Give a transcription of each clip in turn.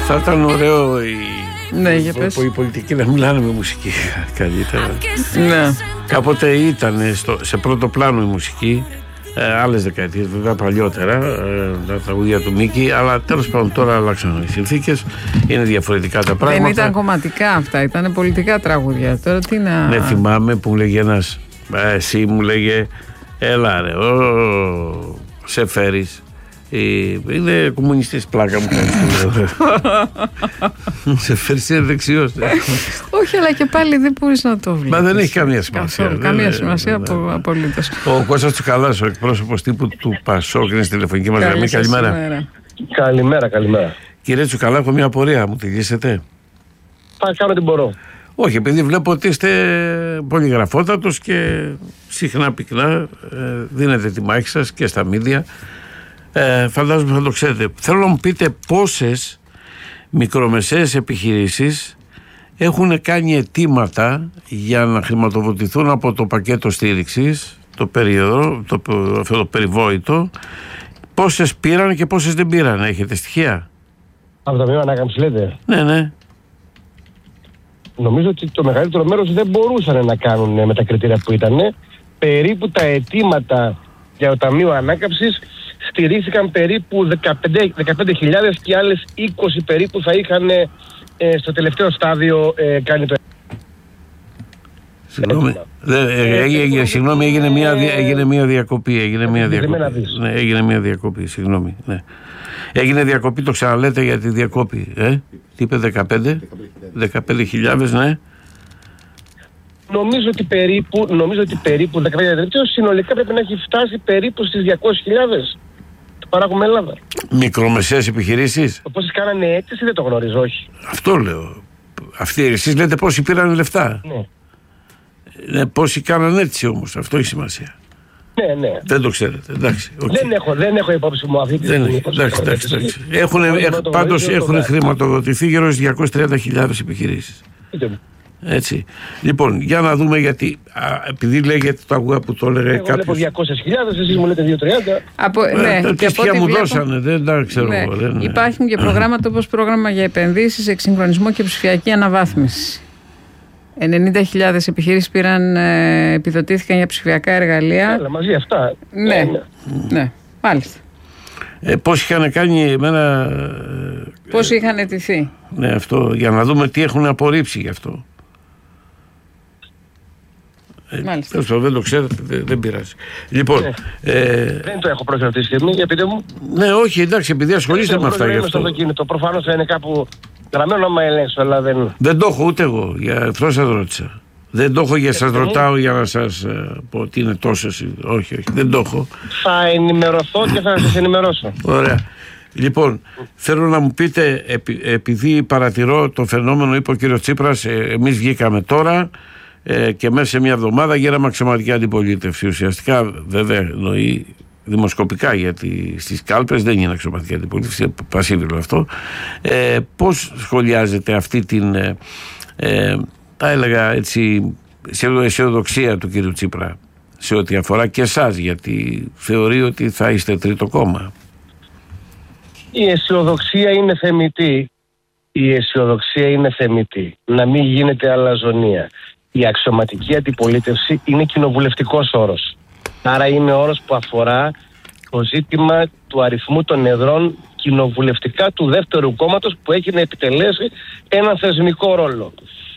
Θα ήταν ωραίο Ναι, για πες. οι πολιτικοί να μιλάνε με μουσική καλύτερα. Ναι. Κάποτε ήταν σε πρώτο πλάνο η μουσική, άλλες δεκαετίες βέβαια παλιότερα, τα τραγούδια του Μίκη, αλλά τέλος πάντων τώρα αλλάξαν οι συνθήκες, είναι διαφορετικά τα πράγματα. Δεν ήταν κομματικά αυτά, ήταν πολιτικά τραγούδια. Τώρα τι να... Ναι, θυμάμαι που μου λέγε ένας, εσύ μου λέγε, έλα ρε, σε φέρεις. Είναι κομμουνιστής, πλάκα μου κάνεις. Σε φέρεις, είναι δεξιός. Όχι, αλλά και πάλι δεν μπορείς να το βρεις. Μα δεν έχει καμία σημασία. Καμία σημασία απολύτως. Ο Κώστας Τσουκαλάς, ο εκπρόσωπος τύπου του ΠΑΣΟΚ, είναι στη τηλεφωνική μας γραμμή. Καλημέρα. Καλημέρα. Κύριε Τσουκαλά, έχω μια απορία, μου τη λύσετε? Θα κάνω ό,τι μπορώ. Όχι, επειδή βλέπω ότι είστε πολυγραφότατος και συχνά πυκνά δίνετε τη μάχη σας και στα μίδια. Φαντάζομαι θα το ξέρετε. Θέλω να μου πείτε πόσες μικρομεσαίες επιχειρήσεις έχουν κάνει αιτήματα για να χρηματοδοτηθούν από το πακέτο στήριξης, αυτό το περιβόητο. Πόσες πήραν και πόσες δεν πήραν? Έχετε στοιχεία? Από το Ταμείο Ανάκαμψης λέτε? Ναι. Νομίζω ότι το μεγαλύτερο μέρος δεν μπορούσαν να κάνουν με τα κριτήρια που ήταν. Περίπου τα αιτήματα για το Ταμείο Ανάκαμψης στηρίχθηκαν περίπου 15.000 και άλλες 20 περίπου θα είχαν στο τελευταίο στάδιο κάνει το... Συγγνώμη, έγινε μια διακοπή. Έγινε μια διακοπή, συγγνώμη. Ναι. Έγινε διακοπή, το ξαναλέτε για τη διακοπή. Τι είπε, 15.000, ναι. Νομίζω ότι περίπου 15.000 συνολικά πρέπει να έχει φτάσει περίπου στις 200.000. Το παράγουμε Ελλάδα. Μικρομεσαίες επιχειρήσεις. Πόσες κάνανε αίτηση δεν το γνωρίζω, όχι. Αυτό λέω. Εσείς λέτε πόσοι πήραν λεφτά. Ναι, πόσοι κάνανε αίτηση όμως. Αυτό έχει σημασία. Ναι. Δεν το ξέρετε. Εντάξει, okay. Δεν έχω υπόψη μου αυτή τη στιγμή. Εντάξει. Πάντως έχουν χρηματοδοτηθεί γύρω στις 230.000 επιχειρήσεις. Έτσι. Λοιπόν, για να δούμε, γιατί επειδή λέγεται το αγούγα που το έλεγε κάποιος. Εγώ βλέπω 200.000, εσείς μου λέτε 230. Ναι, τι στοιχεία μου δώσανε, δεν τα ξέρω. Ναι. Υπάρχουν και προγράμματα όπως πρόγραμμα για επενδύσεις, εξυγχρονισμό και ψηφιακή αναβάθμιση. 90.000 επιχειρήσεις επιδοτήθηκαν για ψηφιακά εργαλεία. Έλα, μαζί αυτά. Ναι, μάλιστα. Πώς είχαν κάνει εμένα. Πώς είχαν αιτηθεί. Ναι, αυτό, για να δούμε τι έχουν απορρίψει γι' αυτό. Δεν το ξέρετε, δεν πειράζει. Λοιπόν, δεν το έχω πρόκειται αυτή τη στιγμή, για πείτε μου. Ναι, όχι, εντάξει, επειδή ασχολείστε με αυτά γι' αυτό. Προφανώς θα είναι κάπου γραμμένο άμα ελέγξω, αλλά δεν. Δεν το έχω ούτε εγώ, γι' αυτό σας ρώτησα. Δεν το έχω για σας ρωτάω για να σας πω ότι είναι τόσες. Όχι, δεν το έχω. Θα ενημερωθώ και θα σας ενημερώσω. Ωραία. Λοιπόν, θέλω να μου πείτε, επειδή παρατηρώ το φαινόμενο, είπε ο κύριος Τσίπρας, εμείς βγήκαμε τώρα και μέσα σε μια εβδομάδα γίναμε αξιωματική αντιπολίτευση. Ουσιαστικά, βέβαια, εννοεί δημοσκοπικά, γιατί στις κάλπες δεν είναι αξιωματική αντιπολίτευση, πασίβιλο αυτό. Πώς σχολιάζεται αυτή την, θα έλεγα έτσι, αισιοδοξία του κύριου Τσίπρα σε ό,τι αφορά και εσάς, γιατί θεωρεί ότι θα είστε τρίτο κόμμα? Η αισιοδοξία είναι θεμιτή. Να μην γίνεται αλαζονία. Η αξιωματική αντιπολίτευση είναι κοινοβουλευτικός όρος. Άρα είναι όρος που αφορά το ζήτημα του αριθμού των εδρών κοινοβουλευτικά του δεύτερου κόμματος που έχει να επιτελέσει έναν θεσμικό ρόλο.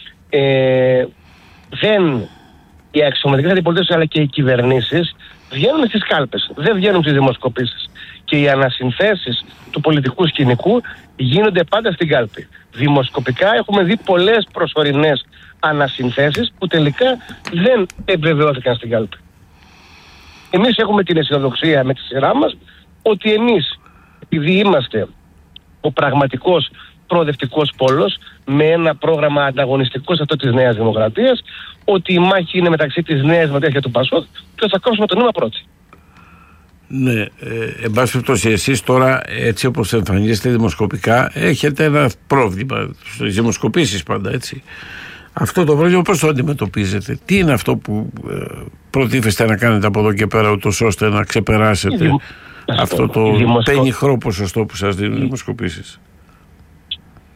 Οι αξιωματικές αντιπολίτευσεις αλλά και οι κυβερνήσεις βγαίνουν στις κάλπες, δεν βγαίνουν στις δημοσκοπήσεις. Και οι ανασυνθέσεις του πολιτικού σκηνικού γίνονται πάντα στην κάλπη. Δημοσκοπικά έχουμε δει πολλές προσωρινές ανασυνθέσεις που τελικά δεν επιβεβαιώθηκαν στην κάλπη. Εμείς έχουμε την αισιοδοξία με τη σειρά μας ότι εμείς, επειδή είμαστε ο πραγματικός προοδευτικός πόλος με ένα πρόγραμμα ανταγωνιστικό σε αυτό της Νέας Δημοκρατίας, ότι η μάχη είναι μεταξύ της Νέας Δημοκρατίας και του ΠΑΣΟΚ και θα κόψουμε το νήμα πρώτη. Ναι, εν πάση περιπτώσει, εσείς τώρα, έτσι όπως εμφανίζεστε δημοσκοπικά, έχετε ένα πρόβλημα στις δημοσκοπήσεις πάντα, έτσι. Αυτό το πρόβλημα πώς το αντιμετωπίζετε? Τι είναι αυτό που προτίθεστε να κάνετε από εδώ και πέρα, ούτως ώστε να ξεπεράσετε αυτό το πενιχρό ποσοστό που σας δίνουν οι δημοσκοπήσεις?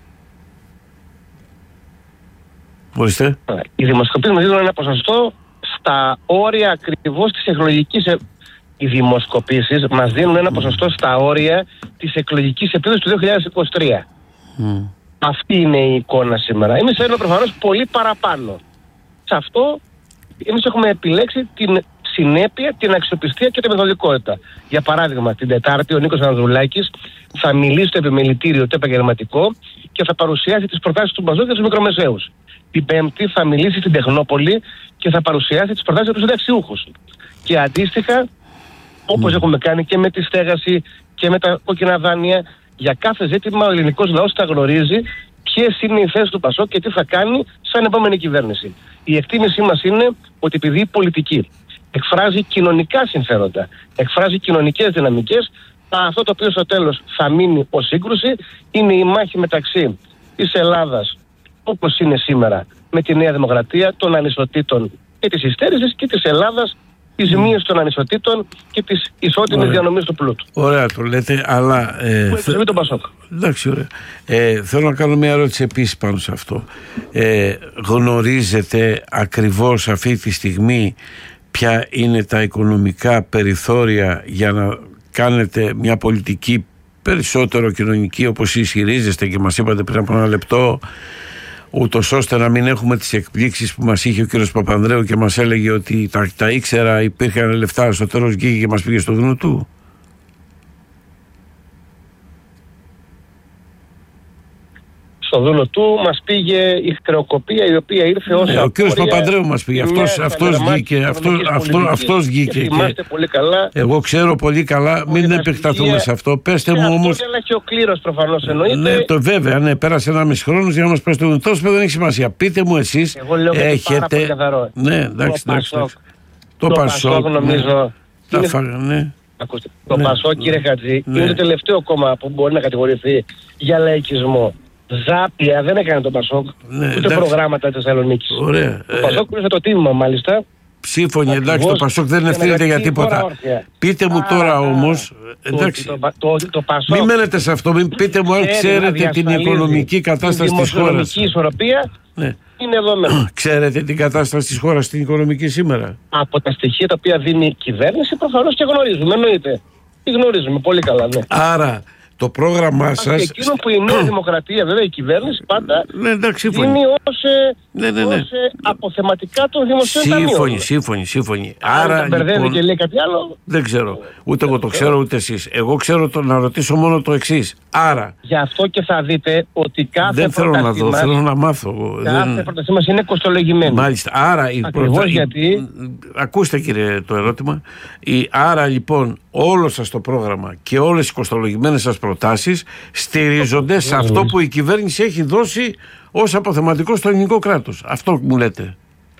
Ορίστε. Οι δημοσκοπήσεις μας δίνουν ένα ποσοστό στα όρια ακριβώς της εκλογικής. Οι δημοσκοπήσεις μας δίνουν ένα ποσοστό στα όρια της εκλογικής επίδοσης του 2023. Αυτή είναι η εικόνα σήμερα. Εμείς θέλουμε προφανώς πολύ παραπάνω. Σε αυτό εμείς έχουμε επιλέξει την συνέπεια, την αξιοπιστία και τη μεθοδικότητα. Για παράδειγμα, την Τετάρτη ο Νίκος Ανδρουλάκης θα μιλήσει στο επιμελητήριο το επαγγελματικό και θα παρουσιάσει τις προτάσεις του Πασόκ για τους μικρομεσαίους. Την Πέμπτη θα μιλήσει στην Τεχνόπολη και θα παρουσιάσει τις προτάσεις για τους συνταξιούχους. Και αντίστοιχα, όπως έχουμε κάνει και με τη στέγαση και με τα κόκκινα δάνεια, για κάθε ζήτημα ο ελληνικός λαός θα γνωρίζει ποιες είναι οι θέσεις του Πασόκ και τι θα κάνει σαν επόμενη κυβέρνηση. Η εκτίμησή μας είναι ότι επειδή η πολιτική εκφράζει κοινωνικά συμφέροντα, εκφράζει κοινωνικές δυναμικές, αυτό το οποίο στο τέλος θα μείνει ως σύγκρουση είναι η μάχη μεταξύ της Ελλάδας, όπως είναι σήμερα, με τη Νέα Δημοκρατία, των ανισοτήτων και της υστέρησης, και της Ελλάδας, της μείωσης των ανισοτήτων και της ισότιμης διανομής του πλούτου. Ωραία το λέτε, αλλά... που εξηγεί τον Πασόκ. Εντάξει, ωραία. Θέλω να κάνω μια ερώτηση επίσης πάνω σε αυτό. Γνωρίζετε ακριβώς αυτή τη στιγμή ποια είναι τα οικονομικά περιθώρια για να κάνετε μια πολιτική περισσότερο κοινωνική, όπως ισχυρίζεστε και μας είπατε πριν από ένα λεπτό, ούτως ώστε να μην έχουμε τις εκπλήξεις που μας είχε ο κύριος Παπανδρέου και μας έλεγε ότι τα ήξερα, υπήρχαν λεφτά, στο τέλος βγήκε και μας πήγε στο δούνο του? Στο δούλο του μας πήγε η χρεοκοπία, η οποία ήρθε ως ο κύριος Παπανδρέου μας πήγε, αυτός βγήκε. Θυμάστε πολύ καλά. Εγώ ξέρω πολύ καλά, μην επεκταθούμε σε αυτό. Πέστε μου όμως. Αυτό και ο κλήρος προφανώς εννοείται. Ναι, το βέβαια, ναι, πέρασε 1,5 χρόνος για να μας πες το δούνο. Τόσο δεν έχει σημασία. Πείτε μου εσείς, έχετε. Ναι, εντάξει. Το Πασόκ νομίζω. Ακούστε, το Πασόκ, κύριε Χατζή, είναι το τελευταίο κόμμα που μπορεί να κατηγορηθεί για λαϊκισμό. Ζάπια δεν έκανε τον Πασόκ, ούτε προγράμματα της Θεσσαλονίκης. Το Πασόκ ήρθε το τίμημα μάλιστα. Σύμφωνοι, εντάξει, το Πασόκ δεν ευθύνεται για τίποτα. Πείτε μου τώρα όμως, εντάξει, μην μένετε σε αυτό, πείτε μου αν ξέρετε την οικονομική κατάσταση της χώρας. Η ισορροπία είναι εδώ μέσα. Ξέρετε την κατάσταση της χώρας στην οικονομική σήμερα? Από τα στοιχεία τα οποία δίνει η κυβέρνηση προφανώς και γνωρίζουμε, εννοείται. Τι γνωρίζουμε πολύ καλά, ναι. Άρα το πρόγραμμά σας... Εκείνο που η Νέα Δημοκρατία, βέβαια η κυβέρνηση πάντα δίνει ως αποθεματικά των δημοσίων ταμείων. Σύμφωνοι. Άρα λοιπόν, και λέει κάτι άλλο. Δεν ξέρω. Ούτε εγώ το ξέρω ούτε εσείς. Εγώ ξέρω να ρωτήσω μόνο το εξής. Άρα... Γι' αυτό και θα δείτε ότι κάθε δεν θέλω να δω, θέλω να μάθω. Κάθε πρότασή μας είναι κοστολογημένη. Μάλιστα. Άρα γιατί... Ακούστε κύριε το ερώτημα. Άρα λοιπόν όλο σας το πρόγραμμα και όλες οι κοστολογημένες σας προτάσεις στηρίζονται σε αυτό που η κυβέρνηση έχει δώσει ως αποθεματικό στο ελληνικό κράτος. Αυτό μου λέτε.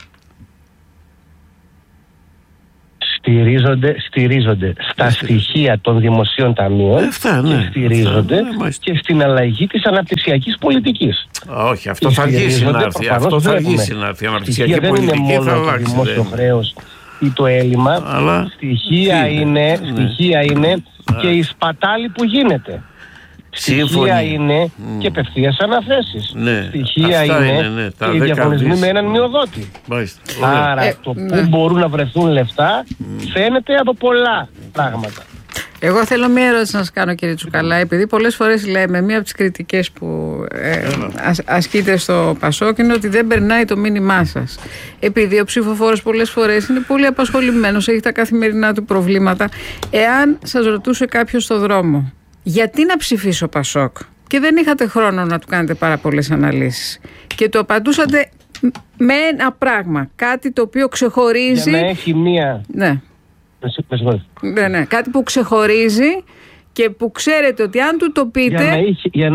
Στηρίζονται στα στοιχεία των δημοσίων ταμείων και στηρίζονται και στην αλλαγή της αναπτυξιακής πολιτικής. Όχι, αυτό θα αργήσει να έρθει. Αυτό θα αργήσει να έρθει. Η αναπτυξιακή πολιτική δεν είναι μόνο το δημόσιο χρέος ή το έλλειμμα. Στοιχεία είναι και η σπατάλη που γίνεται. Στοιχεία είναι και απευθείας αναθέσεις. Στοιχεία είναι και οι διαγωνισμοί με έναν μειοδότη. Άρα το που μπορούν να βρεθούν λεφτά φαίνεται από πολλά πράγματα. Εγώ θέλω μία ερώτηση να σας κάνω, κύριε Τσουκαλά, επειδή πολλές φορές λέμε, μία από τις κριτικές που ασκείται στο Πασόκ είναι ότι δεν περνάει το μήνυμά σας. Επειδή ο ψηφοφόρος πολλές φορές είναι πολύ απασχολημένος, έχει τα καθημερινά του προβλήματα. Εάν σας ρωτούσε κάποιος στο δρόμο, γιατί να ψηφίσω Πασόκ, και δεν είχατε χρόνο να του κάνετε πάρα πολλές αναλύσεις, και το απαντούσατε με ένα πράγμα, κάτι το οποίο ξεχωρίζει. Για να έχει μία. Ναι, κάτι που ξεχωρίζει και που ξέρετε ότι αν του το πείτε. Για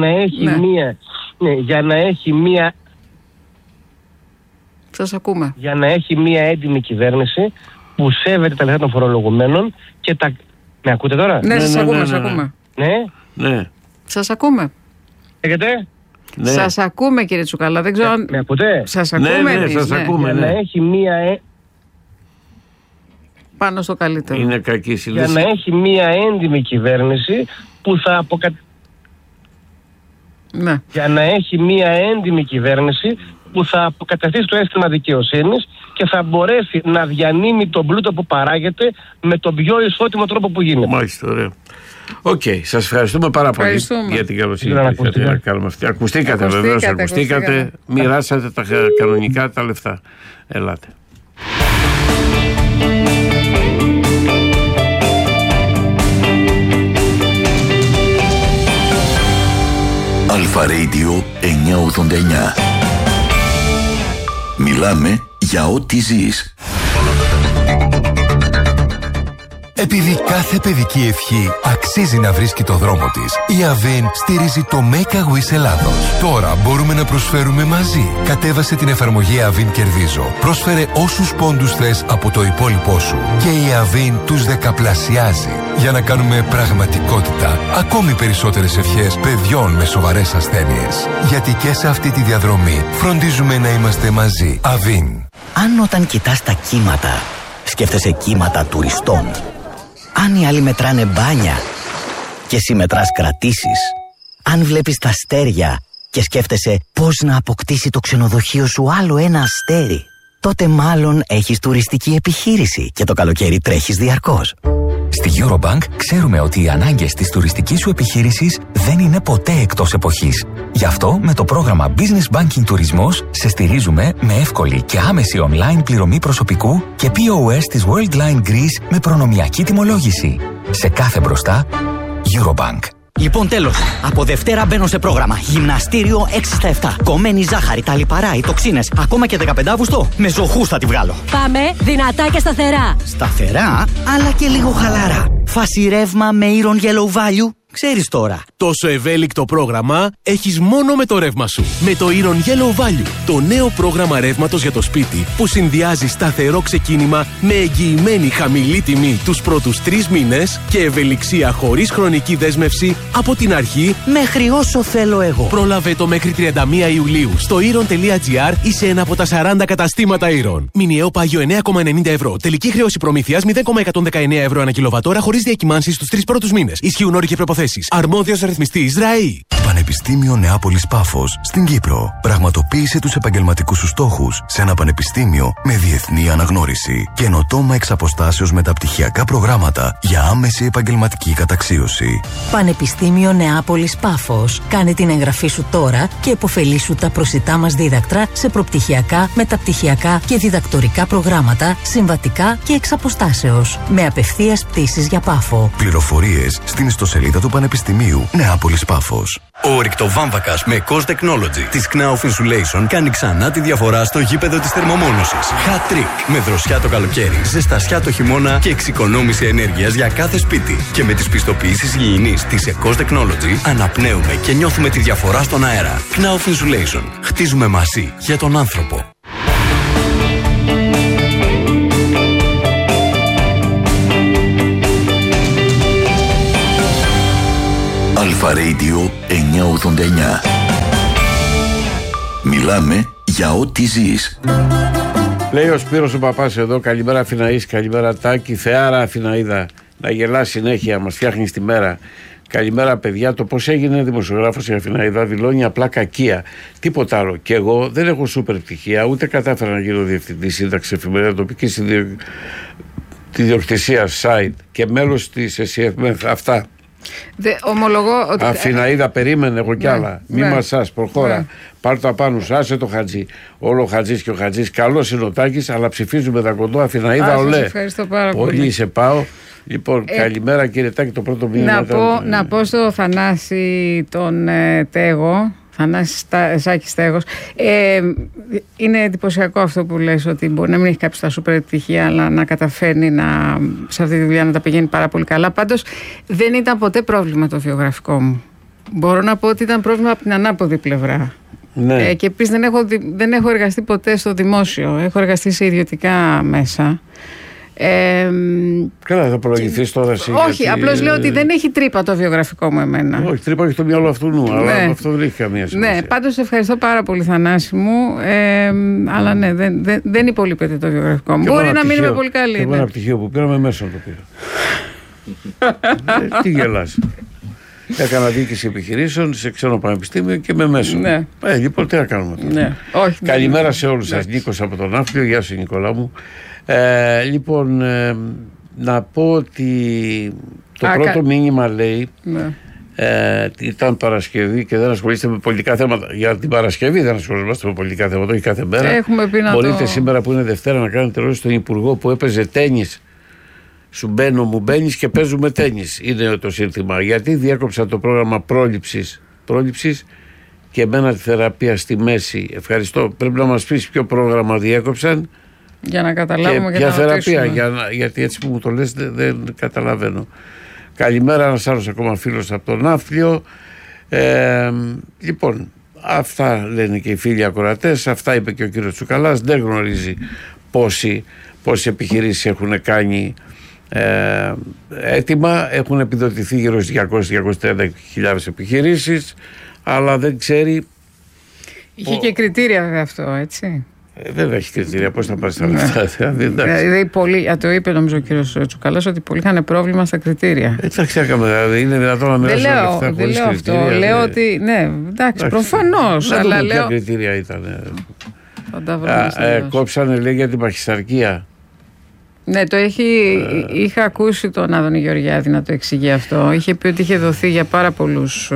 να έχει μία. Σας ακούμε. Για να έχει μία έντιμη κυβέρνηση που σέβεται τα λεφτά των φορολογουμένων και τα. Με ακούτε τώρα? Ναι, σας ακούμε. Ναι. Σας ακούμε. Έχετε? Ναι. Σας ακούμε, κύριε Τσουκαλά. Δεν ξέρω αν. Με ακούτε? Σας ακούμε. Ναι, σας ακούμε. Για να έχει μία. Πάνω στο καλύτερο. Είναι κακή σύλληψη. Για να έχει μία έντιμη κυβέρνηση που θα Ναι. Για να έχει μια έντιμη κυβέρνηση που θα αποκαταστήσει το αίσθημα δικαιοσύνης και θα μπορέσει να διανύμει τον πλούτο που παράγεται με τον πιο ισότιμο τρόπο που γίνεται. Μάλιστα, ωραίο. Οκ, σας ευχαριστούμε πάρα πολύ για την καλοσύνη που είχατε να κάνουμε αυτή. Ακουστήκατε βεβαίως, μοιράσατε τα κανονικά τα λεφτά. Ελάτε. Αλφα Radio 989. Μιλάμε για ό,τι ζεις. Επειδή κάθε παιδική ευχή αξίζει να βρίσκει το δρόμο της, η Avin στηρίζει το Make a Wish Ελλάδος. Τώρα μπορούμε να προσφέρουμε μαζί. Κατέβασε την εφαρμογή Avin Κερδίζω. Πρόσφερε όσους πόντους θες από το υπόλοιπό σου. Και η Avin τους δεκαπλασιάζει. Για να κάνουμε πραγματικότητα ακόμη περισσότερες ευχές παιδιών με σοβαρές ασθένειες. Γιατί και σε αυτή τη διαδρομή φροντίζουμε να είμαστε μαζί. Avin. Αν όταν κοιτάς τα κύματα, σκέφτεσαι κύματα τουριστών. Αν οι άλλοι μετράνε μπάνια και εσύ μετράς κρατήσεις. Αν βλέπεις τα αστέρια και σκέφτεσαι πώς να αποκτήσει το ξενοδοχείο σου άλλο ένα αστέρι, τότε μάλλον έχεις τουριστική επιχείρηση και το καλοκαίρι τρέχεις διαρκώς. Στη Eurobank ξέρουμε ότι οι ανάγκες της τουριστικής σου επιχείρησης δεν είναι ποτέ εκτός εποχής. Γι' αυτό με το πρόγραμμα Business Banking Τουρισμός σε στηρίζουμε με εύκολη και άμεση online πληρωμή προσωπικού και POS της Worldline Greece με προνομιακή τιμολόγηση. Σε κάθε μπροστά, Eurobank. Λοιπόν, τέλος. Από Δευτέρα μπαίνω σε πρόγραμμα. Γυμναστήριο 6/7. Κομμένη ζάχαρη, τα λιπαρά, οι τοξίνες. Ακόμα και 15 Αυγούστου. Με ζωχούς θα τη βγάλω. Πάμε δυνατά και σταθερά. Σταθερά, αλλά και λίγο χαλαρά. Φάση ρεύμα με Iron Yellow Value. Ξέρεις τώρα. Τόσο ευέλικτο πρόγραμμα έχεις μόνο με το ρεύμα σου. Με το Iron Yellow Value, το νέο πρόγραμμα ρεύματος για το σπίτι που συνδυάζει σταθερό ξεκίνημα με εγγυημένη χαμηλή τιμή τους πρώτους 3 μήνες και ευελιξία χωρίς χρονική δέσμευση από την αρχή μέχρι όσο θέλω εγώ. Πρόλαβε το μέχρι 31 Ιουλίου στο iron.gr ή σε ένα από τα 40 καταστήματα Iron. Μηνιαίο πάγιο 9,90 ευρώ. Τελική χρέωση προμήθειας 0,119 ευρώ ανά κιλοβατόρα χωρίς διακυμάνσεις στους 3 πρώτους μήνες. Ισχύουν όροι και προϋποθέσεις. Αρμόδιος ρυθμιστής ΡΑΗ. Πανεπιστήμιο Νεάπολης Πάφος στην Κύπρο. Πραγματοποίησε τους επαγγελματικούς σου στόχους σε ένα πανεπιστήμιο με διεθνή αναγνώριση. Καινοτόμα εξ αποστάσεως μεταπτυχιακά προγράμματα για άμεση επαγγελματική καταξίωση. Πανεπιστήμιο Νεάπολης Πάφος. Κάνε την εγγραφή σου τώρα και επωφελήσου τα προσιτά μας δίδακτρα σε προπτυχιακά, μεταπτυχιακά και διδακτορικά προγράμματα, συμβατικά και εξ αποστάσεως. Με απευθείας πτήσεις για Πάφο. Πληροφορίες στην ιστοσελίδα του Πανεπιστημίου Νεάπολης Πάφος. Ο ρηκτοβάμβακας με COS Technology της Knauf Insulation κάνει ξανά τη διαφορά στο γήπεδο της θερμομόνωσης. Hat trick με δροσιά το καλοκαίρι, ζεστασιά το χειμώνα και εξοικονόμηση ενέργειας για κάθε σπίτι. Και με τις πιστοποιήσεις υγιεινής της COS Technology αναπνέουμε και νιώθουμε τη διαφορά στον αέρα. Knauf Insulation. Χτίζουμε μαζί για τον άνθρωπο. Αλφα Radio 989. Μιλάμε για ό,τι ζεις. Λέει ο Σπύρος ο Παπάς εδώ, καλημέρα Αθηναής, καλημέρα Τάκη, Θεάρα Αθηναίδα, να γελάς συνέχεια, μας φτιάχνεις τη μέρα. Καλημέρα παιδιά, το πώς έγινε δημοσιογράφος η Αθηναίδα δηλώνει απλά κακία, τίποτα άλλο. Και εγώ δεν έχω σούπερ πτυχία, ούτε κατάφερα να γίνω διευθυντή σύνταξη εφημερίδα τοπικής ιδιοκτησίας site και μέλος της ΕΣΥΕΦ. Αυτά. Ομολογώ ότι. Αθηναίδα, περίμενε, εγώ κι άλλα. Μη μασάς, προχώρα. Πάρ' το απάνω σου, άσε το Χατζή. Όλο ο Χατζής και ο Χατζής. Καλός είναι ο Τάκης, αλλά ψηφίζουμε δακοντό. Αθηναίδα, ολέ. Ευχαριστώ πάρα πολύ. Πολύ σε πάω. Λοιπόν, καλημέρα κύριε Τάκη, το πρώτο μήνυμα. Να πω στο Θανάση τον Τέγο. Θανάση Σάκη Στέγος. Είναι εντυπωσιακό αυτό που λες, ότι μπορεί να μην έχει κάποιο τα σούπερ επιτυχία, αλλά να καταφέρνει σε αυτή τη δουλειά να τα πηγαίνει πάρα πολύ καλά. Πάντως δεν ήταν ποτέ πρόβλημα το βιογραφικό μου. Μπορώ να πω ότι ήταν πρόβλημα από την ανάποδη πλευρά. Ναι. Και επίσης δεν έχω εργαστεί ποτέ στο δημόσιο. Έχω εργαστεί σε ιδιωτικά μέσα. Καλά, θα προλογηθείς τώρα εσύ. Όχι, απλώς λέω ότι δεν έχει τρύπα το βιογραφικό μου εμένα. Όχι, τρύπα έχει το μυαλό αυτού νου, αλλά αυτό δεν έχει καμία σημασία. Ναι, πάντως ευχαριστώ πάρα πολύ Θανάση μου, αλλά ναι, δεν υπολείπεται το βιογραφικό μου. Μπορεί να μην είμαι πολύ καλή. Εγώ ένα πτυχίο που πήραμε μέσα το πήρα. Τι γελάς. Έκανα διοίκηση επιχειρήσεων σε ξένο πανεπιστήμιο και με μέσο. Ναι. Λοιπόν, τι να κάνουμε τώρα. Ναι. Όχι, καλημέρα σε όλους σας. Νίκος από τον Ναύπλιο. Γεια σου, Νικόλα μου. Λοιπόν, να πω ότι το πρώτο μήνυμα λέει ήταν Παρασκευή και δεν ασχολείστε με πολιτικά θέματα. Για την Παρασκευή δεν ασχολούμαστε με πολιτικά θέματα, όχι κάθε μέρα. Μπορείτε σήμερα που είναι Δευτέρα να κάνετε ερώτηση στον Υπουργό που έπαιζε τένις. Σου μπαίνω, μου μπαίνεις και παίζουμε τένις. Είναι το σύνθημα. Γιατί διάκοψα το πρόγραμμα πρόληψης και εμένα τη θεραπεία στη μέση. Ευχαριστώ. Πρέπει να μας πεις ποιο πρόγραμμα διέκοψαν. Για να καταλάβουμε και ποια θεραπεία. Γιατί έτσι που μου το λες δεν καταλαβαίνω. Καλημέρα, ένας άλλος ακόμα φίλος από τον Ναύπλιο. Λοιπόν, αυτά λένε και οι φίλοι ακροατές. Αυτά είπε και ο κύριος Τσουκαλάς. Δεν γνωρίζει πόσες επιχειρήσεις έχουν κάνει έτοιμα. Έχουν επιδοτηθεί γύρω στις 200-230 επιχειρήσεις, αλλά δεν ξέρει. Είχε και κριτήρια βέβαια αυτό, έτσι. Βέβαια έχει κριτήρια, πώς θα πάρει τα λεφτά. Δηλαδή, το είπε νομίζω ο κύριος Τσουκαλάς ότι πολλοί είχαν πρόβλημα στα κριτήρια. Εντάξει, είναι δυνατόν να μοιράσουν λεφτά χωρίς κριτήρια. Λέω ότι. Ναι, εντάξει, προφανώς. Αλλά λέω. Ποια κριτήρια ήταν. Κόψανε, λέει, για την παχυσαρκία. Ναι, είχα ακούσει τον Άδωνη Γεωργιάδη να το εξηγεί αυτό. Είχε πει ότι είχε δοθεί για πάρα πολλούς.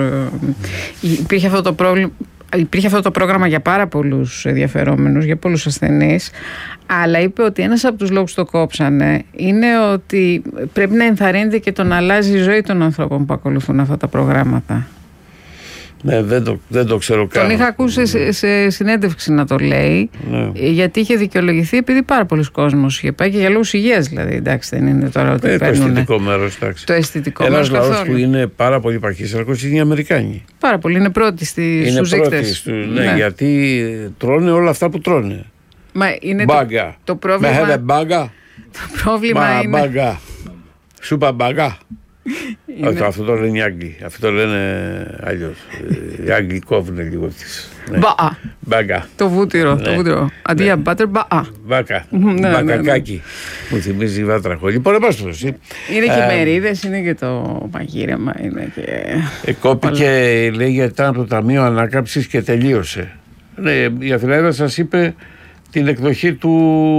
Υπήρχε αυτό το πρόγραμμα για πάρα πολλούς ενδιαφερόμενους, για πολλούς ασθενείς, αλλά είπε ότι ένας από τους λόγους που το κόψανε είναι ότι πρέπει να ενθαρρύνεται και το να αλλάζει η ζωή των ανθρώπων που ακολουθούν αυτά τα προγράμματα. Ναι, δεν το ξέρω καν. Τον είχα ακούσει σε συνέντευξη να το λέει, γιατί είχε δικαιολογηθεί επειδή πάρα πολλοί κόσμος είχε πάει και για λόγους υγείας, δηλαδή. Εντάξει, δεν είναι τώρα ότι το αισθητικό μέρος. Το αισθητικό μέρος. Ένας λαός που είναι πάρα πολύ παχύσαρκος είναι οι Αμερικάνοι. Πάρα πολύ, είναι πρώτοι στους δείκτες. Ναι, γιατί τρώνε όλα αυτά που τρώνε. Μα είναι μπάγκα. Το πρόβλημα. Μπάγκα. Το πρόβλημα είναι. Μπάγκα. Σούπα μπάγκα. Αυτό το λένε οι Άγγλοι. Αυτό το λένε αλλιώς. Οι Άγγλοι κόβουν λίγο τις. Μπάγκα. Το βούτυρο. Αντί για μπάτερ, μπάκα. Μπακακάκι. Μου θυμίζει η Βάτραχο. Λοιπόν, είναι και μερίδες, είναι και το μαγείρεμα. Κόπηκε, λέει, γιατί ήταν από το Ταμείο Ανάκαμψης και τελείωσε. Η Αθηναίδα σας είπε την εκδοχή του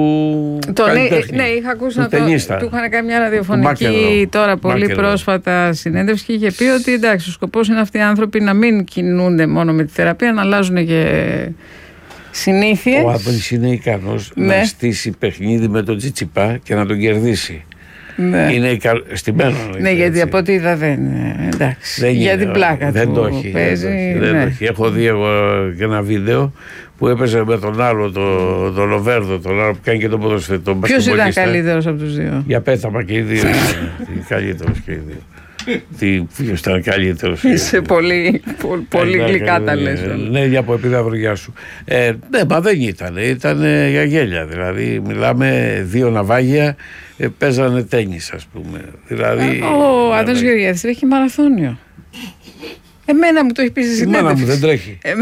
ναι, είχα ακούσει του είχαν κάνει μια ραδιοφωνική τώρα πολύ πρόσφατα συνέντευξη και είχε πει ότι εντάξει, ο σκοπός είναι αυτοί οι άνθρωποι να μην κινούνται μόνο με τη θεραπεία, να αλλάζουν και συνήθειες. Ο Άδωνης είναι ικανός να στήσει παιχνίδι με τον Τσιτσιπά και να τον κερδίσει. Ναι. Είναι στημένο. Ναι, γιατί από ό,τι είδα δεν. Εντάξει. Για την πλάκα δεν του το έχει. Παίζει. Δεν το έχει. Έχω δει εγώ και ένα βίντεο που έπαιζε με τον άλλο, τον Λοβέρδο, τον άλλο που κάνει και το ποδοσφαίρο. Ποιος ήταν καλύτερος από τους δύο? Για πέταμα και οι δύο. Καλύτερος και οι δύο. Ποιος ήταν καλύτερος? Είσαι πολύ γλυκά τα λες. Ναι, για από επιδαυριά σου. Ναι, μα δεν ήταν. Ήταν για γέλια. Δηλαδή, μιλάμε δύο ναυάγια. Παίζανε τένις, ας πούμε. Δηλαδή, ο Άδωνης Γεωργιάδης τρέχει μαραθώνιο. Εμένα μου το έχει πει στη συνέντευξη. Εμένα μου δεν τρέχει.